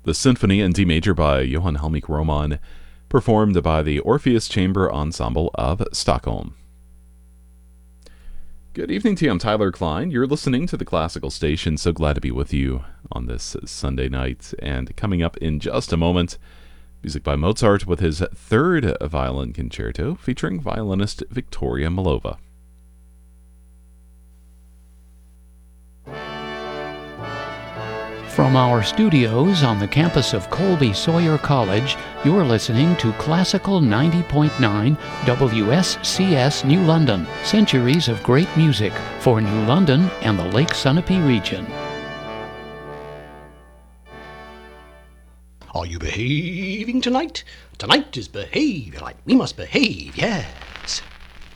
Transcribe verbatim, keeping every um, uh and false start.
the Symphony in D major by Johann Helmich Roman, performed by the Orpheus Chamber Ensemble of Stockholm. Good evening to you. I'm Tyler Klein. You're listening to the Classical Station. So glad to be with you on this Sunday night. And coming up in just a moment, music by Mozart with his third violin concerto featuring violinist Victoria Milova. From our studios on the campus of Colby Sawyer College, you're listening to Classical ninety point nine W S C S New London, centuries of great music for New London and the Lake Sunapee region. Are you behaving tonight? Tonight is behavior night. We must behave, yes.